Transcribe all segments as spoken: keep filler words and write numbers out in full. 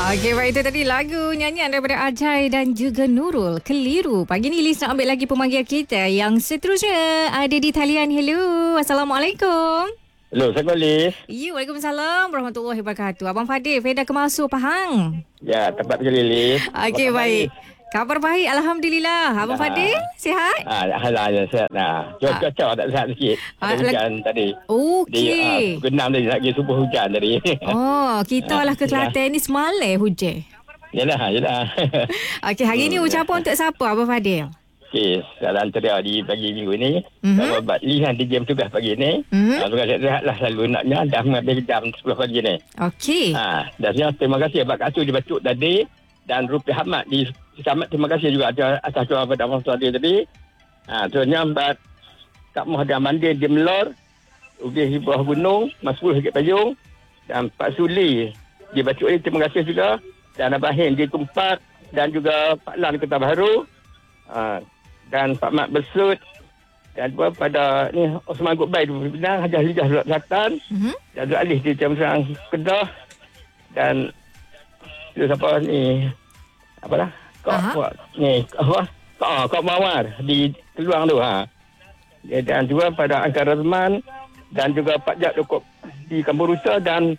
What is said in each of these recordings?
Okey, baik, itu tadi lagu nyanyian daripada Ajai dan juga Nurul, Keliru. Pagi ni Liz nak ambil lagi pemanggil kita yang seterusnya ada di talian. Hello, Assalamualaikum. Hello, Assalamualaikum Liz. Ya, Waalaikumsalam warahmatullahi wabarakatuh. Abang Fadil, Fedah Kemasuk, Pahang. Ya, tepat sekali Liz. Okey, baik. Kabar baik, Alhamdulillah. Abang nah. Fadil, sihat? Ah, Alhamdulillah, sihat. Nah, cuaca ah. tak sihat sikit. Ada ah, hujan lag- tadi. Okey. Di, uh, pukul enam tadi, lagi subuh hujan tadi. Oh, kita lah ke Kelantan ni semalam hujan. Yalah, yalah. Okey, hari ni ucapan untuk siapa, Abang Fadil? Okey, dalam ceria di pagi minggu ni, mm-hmm. Sahabat Lee kan di jam tugas pagi ni. Mm-hmm. Uh, tugas sihat lah selalu naknya dah mengambil jam sepuluh pagi ni. Okey. Ah, dan terima kasih Abang Kak Su di Bacuk tadi dan Rupi Ahmad di Selamat, terima kasih juga atas, atas doa pada Abang Fadil tadi. Ha, terusnya Mbak Kak Muhammad Mandin di Melor, Ubih di bawah gunung, Mas Puluh di Payung, dan Pak Suli di Bacuk ini, terima kasih juga. Dan Abang Hin di Tumpak, dan juga Pak Lan di Kota Baharu, ha, dan Pak Mat Bersut, dan juga pada ni Osman Gutbay di Pinang, Hajah Lijah di Selatan, mm-hmm. dan Zul Alih di Camsang Kedah, dan itu siapa ni, apalah? Kak buat ni apa? Kak Kak Mawar di Keluang tu ha. Dan juga pada Angkara Rahman dan juga Pak Jat di Kampung Rusa dan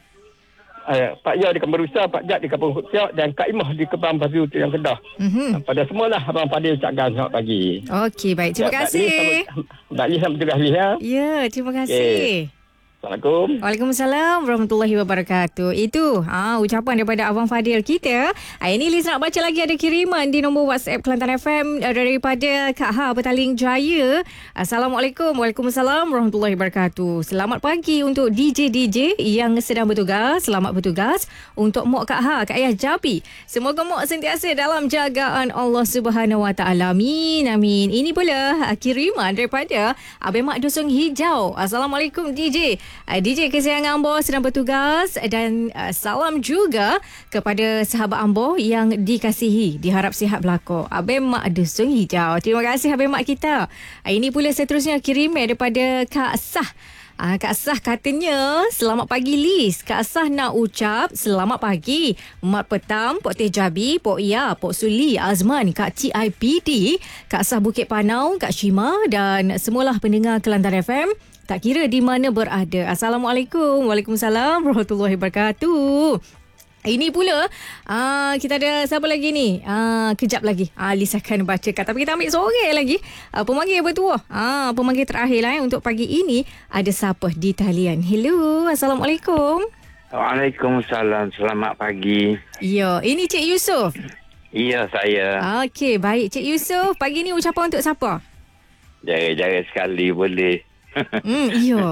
uh, Pak Ya di Kampung Rusa, Pak Jat di Kampung Hutsiak dan Kak Imah di Kebang Pasu yang Kedah. Mm-hmm. Pada semualah Abang Fadil ucapkan selamat pagi. Okey, baik. Terima ya, kasih. Mbak Lee sampai tugas Lee ya. Ya, terima kasih. Okay. Assalamualaikum. Waalaikumsalam warahmatullahi wabarakatuh. Itu ha, ucapan daripada Abang Fadil kita. Ha, ini Liz nak baca lagi ada kiriman di nombor WhatsApp Kelantan F M daripada Kak Ha Petaling Jaya. Assalamualaikum. Waalaikumsalam warahmatullahi wabarakatuh. Selamat pagi untuk D J D J yang sedang bertugas. Selamat bertugas untuk Mok Kak Ha, Kak Ayah Jabi. Semoga Mok sentiasa dalam jagaan Allah Subhanahu Wa Taala. Amin. Amin. Ini pula kiriman daripada Abang Mak Dusung Hijau. Assalamualaikum D J. Uh, D J kesayangan Ambo sedang bertugas dan uh, salam juga kepada sahabat Ambo yang dikasihi. Diharap sihat belako. Abang Mak Dusung Hijau. Terima kasih Abang Mak kita. Uh, ini pula seterusnya kiriman daripada Kak Sah. Uh, Kak Sah katanya, selamat pagi Liz. Kak Sah nak ucap selamat pagi Mak Petam, Pok Teh Jabi, Pok Ia, Pok Suli, Azman, Kak T I P D, Kak Sah Bukit Panau, Kak Shima dan semualah pendengar Kelantan F M. Tak kira di mana berada. Assalamualaikum. Waalaikumsalam warahmatullahi wabarakatuh. Ini pula aa, kita ada siapa lagi ni? Aa, kejap lagi. Ah, Liz akan bacakan. Tapi kita ambil seorang lagi. Aa, pemanggil bertuah. Ah, pemanggil terakhir lah eh, untuk pagi ini. Ada siapa di talian? Hello. Assalamualaikum. Waalaikumsalam. Selamat pagi. Ya, ini Cik Yusof. Ya, saya. Okey, baik. Cik Yusof, pagi ni ucapan untuk siapa? Jaya-jaya sekali boleh. Hmm, iya.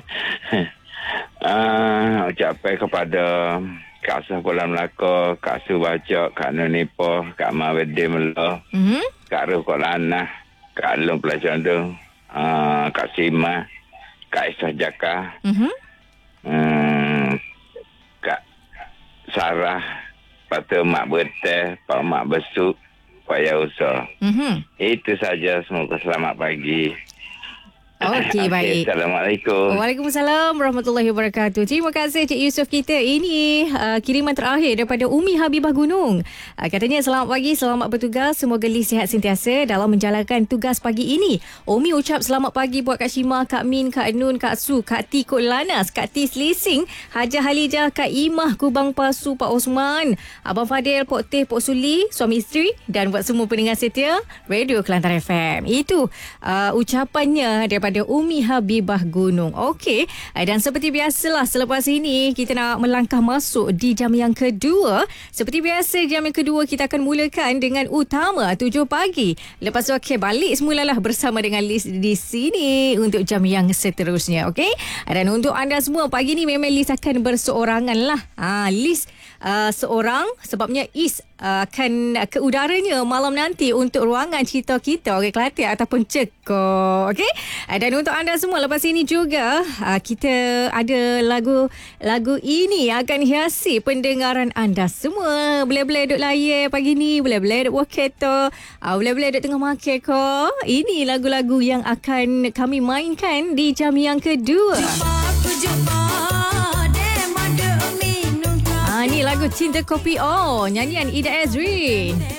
uh, ucapan kepada Kak Sah Kuala Melaka, Kak Su Bacok, Kak Nunipo, Kak Mawede Melo, mm-hmm. Kak Ruh Kuala Anah, Kak Long Pelacondong, uh, Kak Sima, Kak Isah Jaka, mm-hmm. um, Kak Sarah, Patu Mak Berteh, Pak Mak Besuk, Pak Yausa. Mm-hmm. Itu saja. Semoga selamat pagi. Okey, baik. Assalamualaikum. Waalaikumsalam warahmatullahi wabarakatuh. Terima kasih Cik Yusof kita. Ini uh, kiriman terakhir daripada Umi Habibah Gunung. Uh, katanya selamat pagi, selamat bertugas. Semoga Liz sihat sentiasa dalam menjalankan tugas pagi ini. Umi ucap selamat pagi buat Kak Shima, Kak Min, Kak Nun, Kak Su, Kak T Kod Lanas, Kak T Selising, Hajah Halijah, Kak Imah Kubang Pasu, Pak Osman, Abang Fadil, Pok Teh, Pok Suli, suami isteri dan buat semua pendengar setia Radio Kelantan F M. Itu uh, ucapannya daripada pada Umi Habibah Gunung. Okey, dan seperti biasalah selepas ini kita nak melangkah masuk di jam yang kedua. Seperti biasa jam yang kedua kita akan mulakan dengan utama tujuh pagi. Lepas tu okey balik semulalah bersama dengan Liz di sini untuk jam yang seterusnya. Okey, dan untuk anda semua pagi ni memang Liz akan berseorangan lah. Ha, Liz uh, seorang sebabnya Is uh, akan ke udaranya malam nanti untuk ruangan cerita kita orang Kelantan ataupun Cekok. Okey, dan untuk anda semua lepas ini juga uh, kita ada lagu lagu ini akan hiasi pendengaran anda semua. Boleh-boleh duduk layar pagi ni, boleh-boleh duduk buat kereta, uh, boleh-boleh duduk tengah makan ko. Ini lagu-lagu yang akan kami mainkan di jam yang kedua. Jumpa, jumpa, ah, ni lagu Cinta Kopi O, nyanyian Ida Ezrin.